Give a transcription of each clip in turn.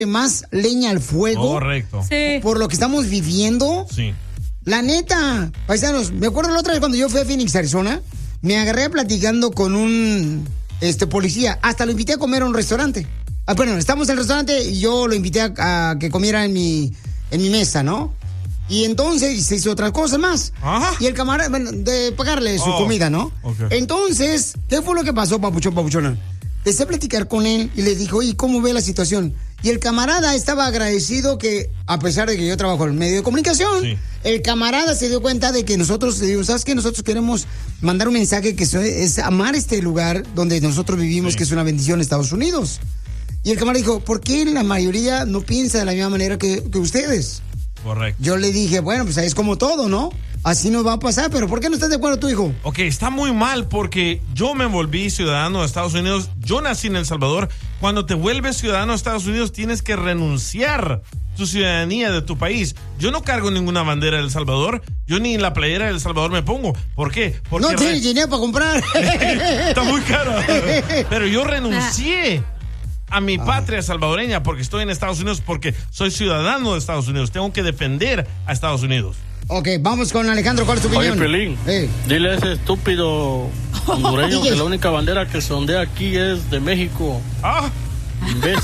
más leña al fuego. Correcto. Sí. Por lo que estamos viviendo. Sí. La neta, paisanos, me acuerdo la otra vez cuando yo fui a Phoenix, Arizona, me agarré platicando con un policía. Hasta lo invité a comer a un restaurante. Bueno, estamos en el restaurante y yo lo invité a que comiera en mi mesa, ¿no? Y entonces se hizo otras cosas más. Ajá. Y el camarada, bueno, de pagarle su comida, ¿no? Okay. Entonces, ¿qué fue lo que pasó, papuchona? Empecé a platicar con él y le dije, oye, ¿cómo ve la situación? Y el camarada estaba agradecido que, a pesar de que yo trabajo en el medio de comunicación, sí, el camarada se dio cuenta de que nosotros, ¿sabes qué? Nosotros queremos mandar un mensaje que es amar este lugar donde nosotros vivimos, sí, que es una bendición en Estados Unidos. Y el camarada dijo, ¿por qué la mayoría no piensa de la misma manera que ustedes? Correcto. Yo le dije, bueno, pues es como todo, ¿no? Así nos va a pasar, pero ¿por qué no estás de acuerdo tú, hijo? Ok, está muy mal porque yo me volví ciudadano de Estados Unidos. Yo nací en El Salvador. Cuando te vuelves ciudadano de Estados Unidos tienes que renunciar tu ciudadanía de tu país. Yo no cargo ninguna bandera de El Salvador. Yo ni la playera de El Salvador me pongo. ¿Por qué? Porque no tienes dinero para comprar. Está muy caro. Pero yo renuncié a mi patria salvadoreña porque estoy en Estados Unidos, porque soy ciudadano de Estados Unidos. Tengo que defender a Estados Unidos. Ok, vamos con Alejandro. ¿Cuál es tu opinión? Oye, Pelín, dile a ese estúpido hondureño que la única bandera que se ondea aquí es de México. Imbécil.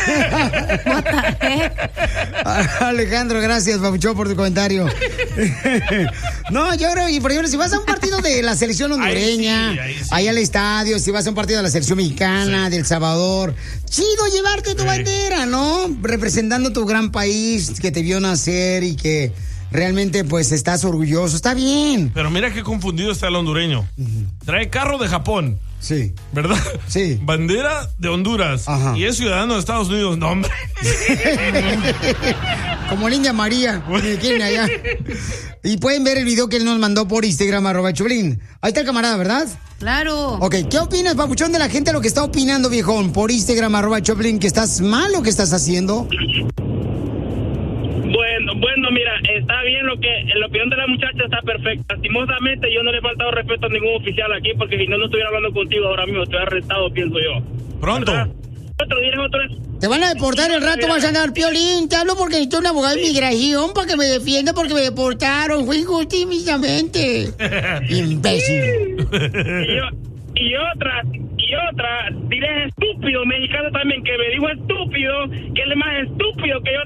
Alejandro, gracias, papuchón, por tu comentario. No, yo creo, y por ejemplo, si vas a un partido de la selección hondureña, ahí sí. Ahí al estadio, si vas a un partido de la selección mexicana, sí, de El Salvador, chido llevarte tu bandera, ¿no? Representando tu gran país que te vio nacer y que realmente, pues, estás orgulloso. Está bien. Pero mira qué confundido está el hondureño. Trae carro de Japón. Sí. ¿Verdad? Sí. Bandera de Honduras. Ajá. Y es ciudadano de Estados Unidos. No, hombre. Como Niña María. ¿Quién allá? Y pueden ver el video que él nos mandó por Instagram, @Choplin. Ahí está el camarada, ¿verdad? Claro. Ok, ¿qué opinas, papuchón, de la gente lo que está opinando, viejón? Por Instagram, @Choplin, que estás mal o que estás haciendo. Bueno, mira, está bien la opinión de la muchacha está perfecta. Lastimosamente yo no le he faltado respeto a ningún oficial aquí, porque si no estuviera hablando contigo ahora mismo, estoy arrestado, pienso yo. Pronto. Te van a deportar el rato, vas a andar, Piolín. Te hablo porque necesito un abogado de inmigración para que me defienda porque me deportaron. Fue injustamente. Imbécil. Y otra, dile estúpido mexicano también, que me dijo estúpido, que él es más estúpido que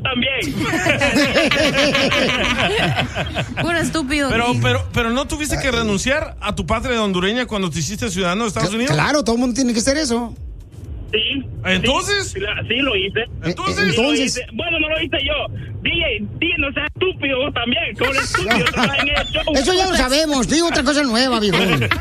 yo también. Puro estúpido. Pero ¿no tuviste que renunciar a tu patria hondureña cuando te hiciste ciudadano de Estados Unidos? Claro, todo el mundo tiene que hacer eso. Sí. ¿Entonces? Sí, lo hice. ¿Entonces? Lo hice. Bueno, no lo hice yo. DJ, no seas estúpido vos también. Como estúpido, eso ya lo sabemos. Digo otra cosa nueva, viejo.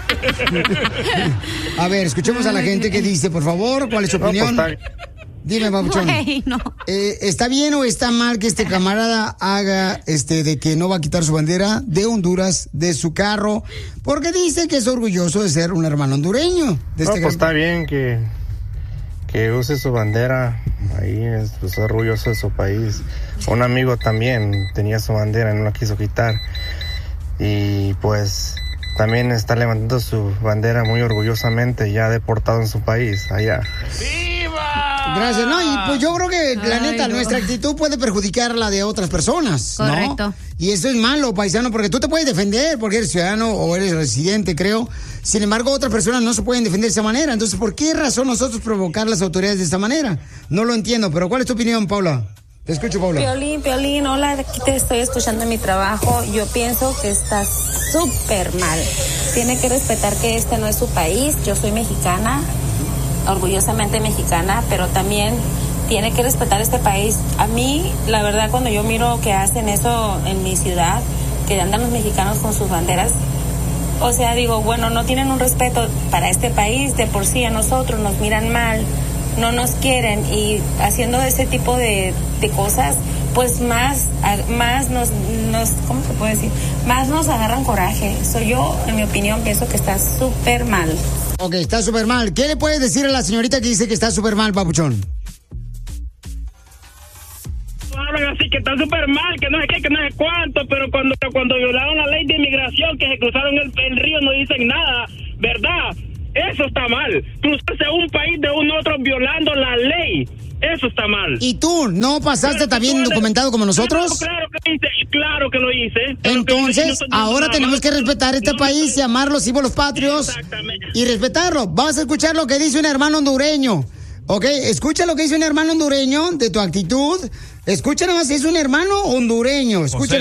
A ver, escuchemos a la gente que dice, por favor, ¿cuál es su opinión? Dime, papuchón. No. ¿Está bien o está mal que este camarada haga de que no va a quitar su bandera de Honduras de su carro? Porque dice que es orgulloso de ser un hermano hondureño. Está bien que use su bandera, ahí es orgulloso de su país. Un amigo también tenía su bandera y no la quiso quitar. Y pues también está levantando su bandera muy orgullosamente, ya deportado en su país, allá. ¡Viva! Gracias, no, y pues yo creo que la neta, nuestra actitud puede perjudicar la de otras personas, ¿no? Correcto. Y eso es malo, paisano, porque tú te puedes defender porque eres ciudadano o eres residente, creo. Sin embargo, otras personas no se pueden defender de esa manera. Entonces, ¿por qué razón nosotros provocar las autoridades de esa manera? No lo entiendo, pero ¿cuál es tu opinión, Paula? Te escucho, Paula. Piolín, hola, aquí te estoy escuchando en mi trabajo. Yo pienso que estás súper mal. Tiene que respetar que este no es su país. Yo soy mexicana, orgullosamente mexicana, pero también tiene que respetar este país. A mí, la verdad, cuando yo miro que hacen eso en mi ciudad, que andan los mexicanos con sus banderas, o sea, digo, bueno, no tienen un respeto para este país, de por sí a nosotros nos miran mal, no nos quieren, y haciendo ese tipo de cosas, pues más nos, ¿cómo se puede decir? Más nos agarran coraje. Yo, en mi opinión, pienso que está súper mal. Ok, está súper mal. ¿Qué le puedes decir a la señorita que dice que está súper mal, papuchón? Hablan así que está súper mal, que no sé qué, que no sé cuánto, pero cuando violaron la ley de inmigración, que se cruzaron el río, no dicen nada, ¿verdad? Eso está mal. Cruzarse a un país de un otro violando la ley. Eso está mal. ¿Y tú no pasaste también documentado como nosotros? Claro que lo hice. Entonces, ahora tenemos que respetar este país y amar los símbolos patrios y respetarlo. Vamos a escuchar lo que dice un hermano hondureño. Ok, escucha lo que dice un hermano hondureño de tu actitud. Escucha nomás, es un hermano hondureño. Escucha.